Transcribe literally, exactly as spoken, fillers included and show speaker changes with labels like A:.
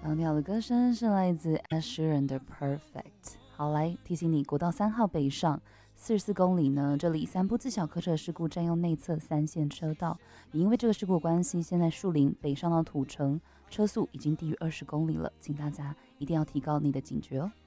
A: 刚听到的歌声是来自 Ed Sheeran 的 Perfect。 好，来提醒你，国道三号北上四十四公里呢，这里三部自小客车事故占用内侧三线车道，也因为这个事故关系，现在树林北上到土城车速已经低于二十公里了，请大家一定要提高你的警觉哦。